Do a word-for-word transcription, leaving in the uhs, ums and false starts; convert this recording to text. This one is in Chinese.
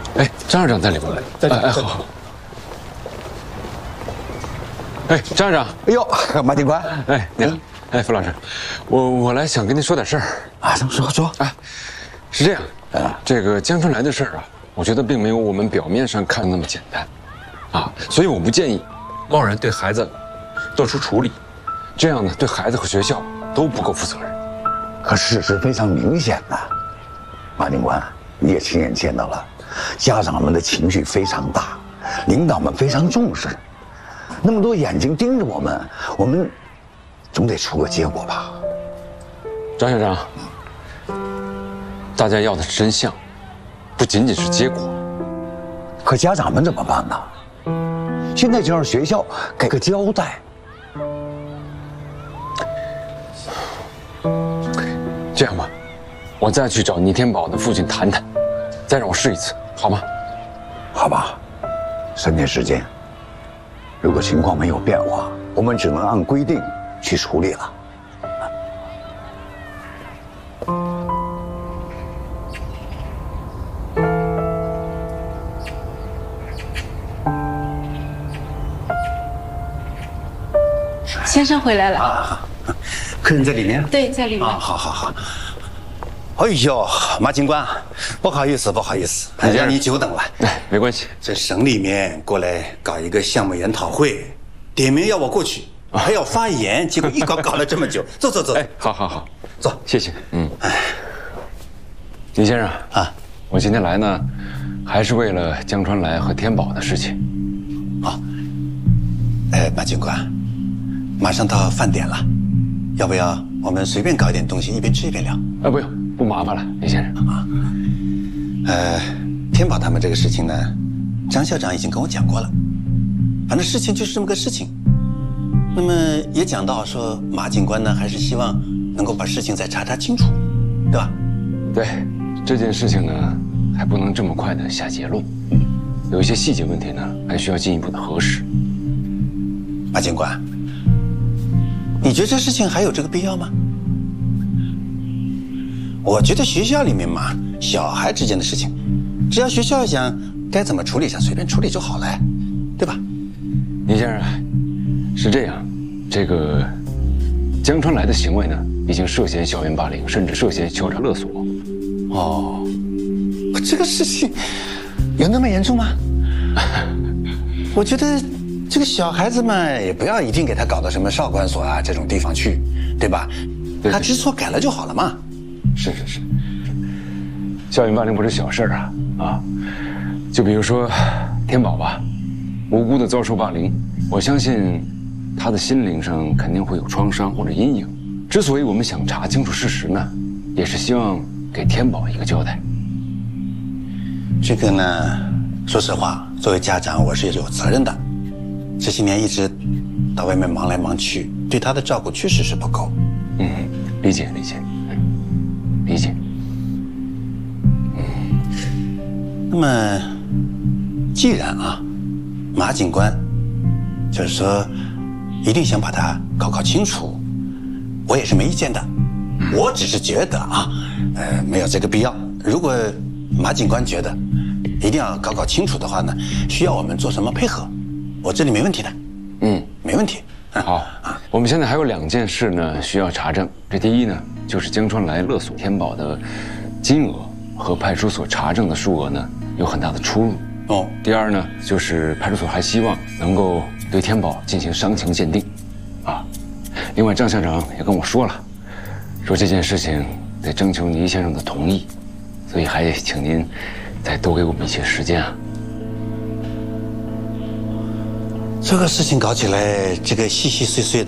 哎，张校长在里边。 在这。 哎，好好。哎，张校长。 哎呦，马警官。 哎，你好。哎，傅老师，我我来想跟您说点事儿。 啊，说说。 啊，是这样。啊，这个江春来的事儿啊，我觉得并没有我们表面上看的那么简单。啊，所以我不建议贸然对孩子做出处理，这样呢，对孩子和学校都不够负责任。 可事实非常明显呐，马警官，你也亲眼见到了，家长们的情绪非常大，领导们非常重视，那么多眼睛盯着我们，我们总得出个结果吧？ 张校长，大家要的是真相，不仅仅是结果。 可家长们怎么办呢？现在就让学校给个交代。 这样吧，我再去找倪天宝的父亲谈谈，再让我试一次，好吗？ 好吧，三天时间，如果情况没有变化，我们只能按规定去处理了。 先生回来了啊，客人在里面。 对，在里面。 啊，好好好。哎呦，马警官，不好意思，不好意思，让你久等了。 哎，没关系。 这省里面过来搞一个项目研讨会，点名要我过去，还要发言，结果一搞搞了这么久。坐坐坐。 哎，好好好， 坐， 谢谢。嗯。李先生啊，我今天来呢，还是为了江川来和天宝的事情。 啊，哎，马警官。马上到饭点了，要不要我们随便搞一点东西，一边吃一边聊？ 啊，不用，不麻烦了，李先生啊。 呃，天宝他们这个事情呢，张校长已经跟我讲过了，反正事情就是这么个事情。那么也讲到说，马警官呢还是希望能够把事情再查查清楚，对吧？ 对，这件事情呢还不能这么快的下结论，嗯，有一些细节问题呢还需要进一步的核实。 马警官。你觉得这事情还有这个必要吗？我觉得学校里面嘛，小孩之间的事情，只要学校想该怎么处理，想随便处理就好了，对吧？ 倪先生，是这样，这个江川来的行为呢，已经涉嫌校园霸凌，甚至涉嫌敲诈勒索。 哦，这个事情有那么严重吗？我觉得。这个小孩子们也不要一定给他搞到什么少管所啊这种地方去，对吧？对对他知错改了就好了嘛。 是是是，校园霸凌不是小事儿啊啊！就比如说天宝吧，无辜的遭受霸凌，我相信他的心灵上肯定会有创伤或者阴影。之所以我们想查清楚事实呢，也是希望给天宝一个交代。 这个呢，说实话，作为家长我是有责任的。这些年一直到外面忙来忙去，对他的照顾确实是不够。 嗯，理解理解，嗯，理解。 嗯，那么既然啊，马警官就是说一定想把他搞搞清楚，我也是没意见的。我只是觉得啊，呃，没有这个必要。如果马警官觉得一定要搞搞清楚的话呢，需要我们做什么配合？我这里没问题的，嗯，没问题。 好，我们现在还有两件事呢需要查证。这第一呢，就是江川来勒索天宝的金额和派出所查证的数额呢有很大的出入。哦。第二呢，就是派出所还希望能够对天宝进行伤情鉴定，啊。另外，张校长也跟我说了，说这件事情得征求倪先生的同意，所以还请您再多给我们一些时间啊。 这个事情搞起来，这个细细碎碎